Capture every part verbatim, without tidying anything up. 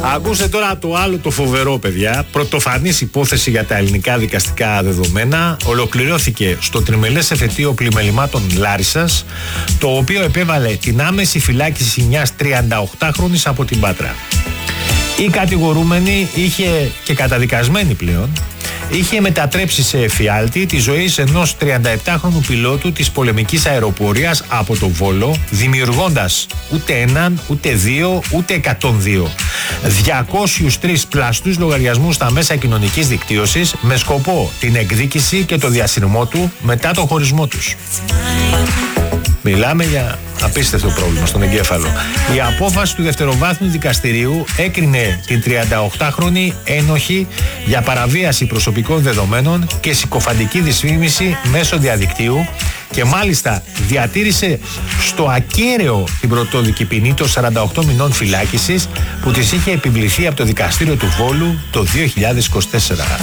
Ακούστε τώρα το άλλο το φοβερό, παιδιά. Πρωτοφανής υπόθεση για τα ελληνικά δικαστικά δεδομένα ολοκληρώθηκε στο τριμελές εφετείο πλημελημάτων Λάρισσας, το οποίο επέβαλε την άμεση φυλάκιση μιας τριανταοκτάχρονης από την Πάτρα. Η κατηγορούμενη είχε και καταδικασμένη πλέον, είχε μετατρέψει σε εφιάλτη τη ζωή ενός τριανταεπτάχρονου πιλότου της πολεμικής αεροπορίας από το Βόλο, δημιουργώντας ούτε έναν, ούτε δύο, ούτε εκατόν δύο, διακόσιους τρεις πλαστούς λογαριασμούς στα μέσα κοινωνικής δικτύωσης με σκοπό την εκδίκηση και το διασυρμό του μετά τον χωρισμό τους. Μιλάμε για απίστευτο πρόβλημα στον εγκέφαλο. Η απόφαση του δευτεροβάθμιου δικαστηρίου έκρινε την τριανταοκτάχρονη ένοχη για παραβίαση προσωπικών δεδομένων και συκοφαντική δυσφήμιση μέσω διαδικτύου και μάλιστα διατήρησε στο ακέραιο την πρωτόδικη ποινή των σαράντα οκτώ μηνών φυλάκισης που της είχε επιβληθεί από το δικαστήριο του Βόλου το δύο χιλιάδες είκοσι τέσσερα.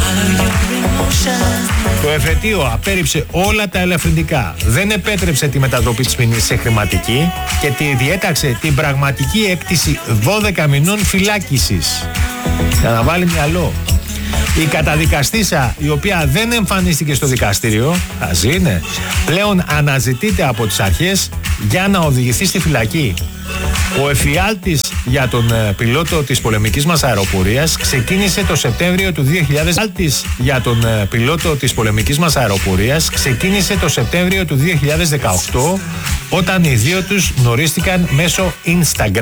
Το εφετείο απέρριψε όλα τα ελαφρυντικά, δεν επέτρεψε τη μετατροπή της ποινής σε χρηματική και τη διέταξε την πραγματική έκτηση δώδεκα μηνών φυλάκισης. Για να βάλει μυαλό. Η καταδικαστήσα, η οποία δεν εμφανίστηκε στο δικαστήριο, ας είναι, πλέον αναζητείται από τις αρχές για να οδηγηθεί στη φυλακή. Ο εφιάλτης για τον ε, πιλότο της πολεμικής μας αεροπορίας ξεκίνησε το Σεπτέμβριο του δύο χιλιάδες για τον ε, πιλότο της πολεμικής μας αεροπορίας ξεκίνησε το Σεπτέμβριο του δύο χιλιάδες δεκαοκτώ όταν οι δύο τους γνωρίστηκαν μέσω Instagram.